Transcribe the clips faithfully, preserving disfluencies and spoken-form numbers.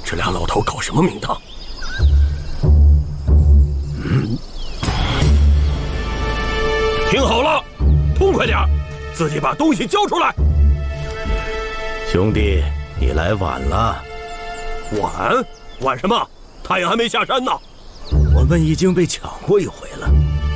这俩老头搞什么名堂？嗯，听好了，痛快点，自己把东西交出来。 兄弟，你来晚了。 晚？晚什么？太阳还没下山呢。 我们已经被抢过一回了。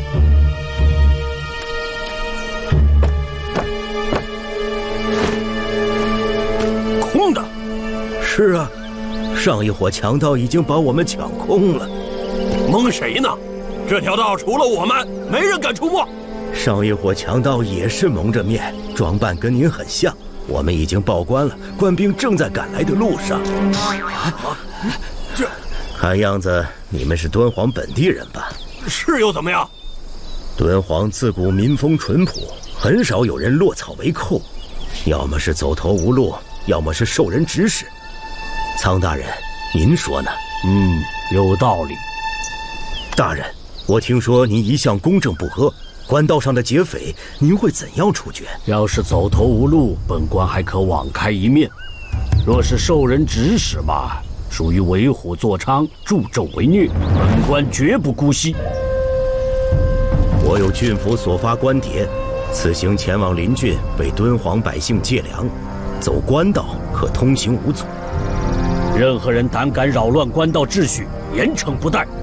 空的。 是啊，上一伙强盗已经把我们抢空了。 蒙谁呢？这条道除了我们，没人敢出没。 上一伙强盗也是蒙着面，装扮跟您很像。我们已经报官了，官兵正在赶来的路上。 啊，这看样子你们是敦煌本地人吧？ 是又怎么样？ 敦煌自古民风淳朴，很少有人落草为寇，要么是走投无路，要么是受人指使。苍大人，您说呢？ 嗯，有道理。 大人，我听说您一向公正不阿，官道上的劫匪，您会怎样处决？ 要是走投无路，本官还可网开一面；若是受人指使嘛，属于为虎作伥、助纣为虐，本官绝不姑息。 我有郡府所发官牒，此行前往邻郡为敦煌百姓借粮，走官道可通行无阻。 任何人胆敢扰乱官道秩序，严惩不贷。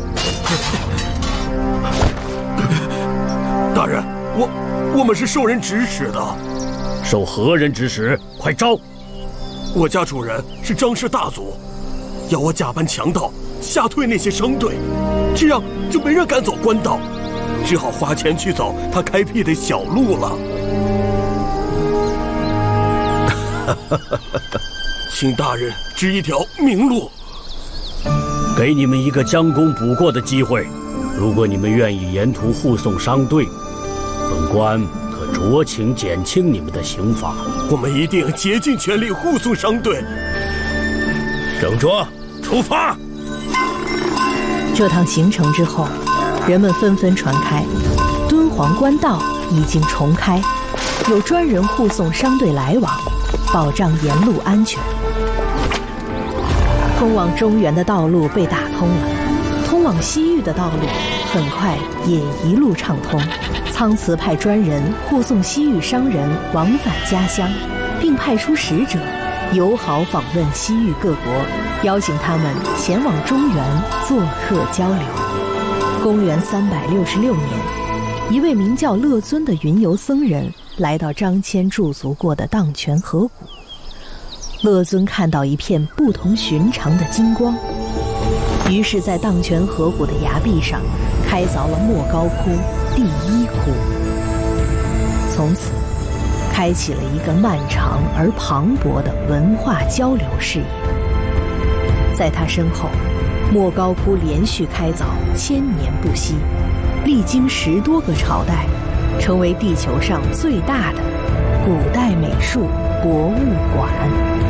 大人，我我们是受人指使的。 受何人指使？快招！ 我家主人是张氏大族，要我假扮强盗，吓退那些商队，这样就没人敢走官道，只好花钱去走他开辟的小路了。请大人指一条明路。 给你们一个将功补过的机会，如果你们愿意沿途护送商队，本官可酌情减轻你们的刑罚。 我们一定竭尽全力护送商队。 整桌，出发！ 这趟行程之后，人们纷纷传开，敦煌官道已经重开，有专人护送商队来往，保障沿路安全。通往中原的道路被打通了，通往西域的道路很快也一路畅通。苍慈派专人护送西域商人往返家乡，并派出使者友好访问西域各国，邀请他们前往中原做客交流。公元三百六十六年，一位名叫乐尊的云游僧人来到张骞驻足过的荡泉河谷。乐尊看到一片不同寻常的金光，于是在荡泉河谷的崖壁上开凿了莫高窟第一窟，从此开启了一个漫长而磅礴的文化交流事业。在他身后，莫高窟连续开凿千年不息，历经十多个朝代，成为地球上最大的古代美术博物馆。